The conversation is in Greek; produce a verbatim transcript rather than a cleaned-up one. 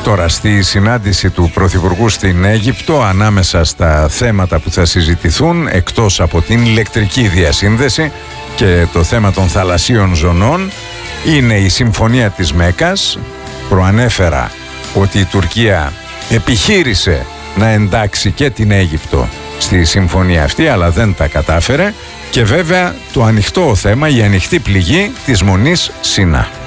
Τώρα, στη συνάντηση του Πρωθυπουργού στην Αίγυπτο, ανάμεσα στα θέματα που θα συζητηθούν, εκτός από την ηλεκτρική διασύνδεση και το θέμα των θαλασσίων ζωνών, είναι η Συμφωνία της Μέκκας. Προανέφερα ότι η Τουρκία επιχείρησε να εντάξει και την Αίγυπτο στη συμφωνία αυτή, αλλά δεν τα κατάφερε. Και βέβαια το ανοιχτό θέμα, η ανοιχτή πληγή της Μονής Σινά.